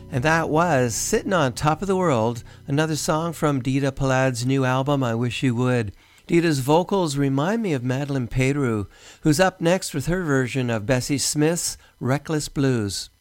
And that was Sitting on Top of the World, another song from Dita Palad's new album, I Wish You Would. Dita's vocals remind me of Madeleine Peyroux, who's up next with her version of Bessie Smith's Reckless Blues.